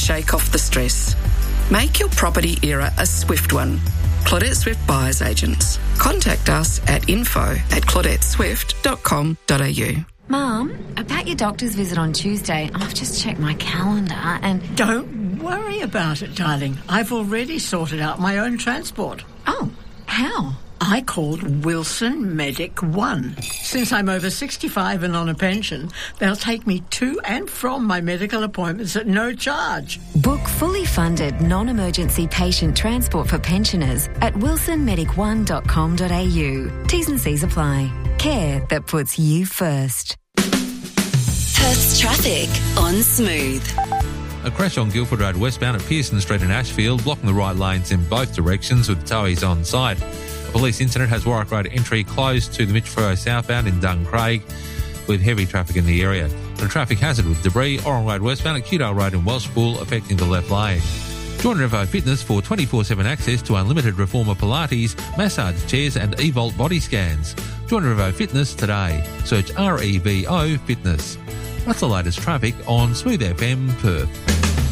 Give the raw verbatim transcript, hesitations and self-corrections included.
shake off the stress. Make your property era a swift one. Claudette Swift Buyers Agents. Contact us at info at claudette swift dot com dot a u. Mum, about your doctor's visit on Tuesday, I've just checked my calendar and... Don't worry about it, darling. I've already sorted out my own transport. Oh, how? I called Wilson Medic One. Since I'm over sixty-five and on a pension, they'll take me to and from my medical appointments at no charge. Book fully funded non-emergency patient transport for pensioners at wilson medic one dot com dot a u. T's and C's apply. Care that puts you first. Perth's traffic on Smooth. A crash on Guildford Road westbound at Pearson Street in Ashfield, blocking the right lanes in both directions with towies on site. A police incident has Warwick Road entry closed to the Mitchell southbound in Duncraig with heavy traffic in the area. And a traffic hazard with debris, Orrong Road westbound at Cudale Road in Welshpool affecting the left lane. Join Revo Fitness for twenty-four seven access to unlimited Reformer Pilates, massage chairs and eVolt body scans. Join Revo Fitness today. Search R E V O Fitness. That's the latest traffic on Smooth F M Perth.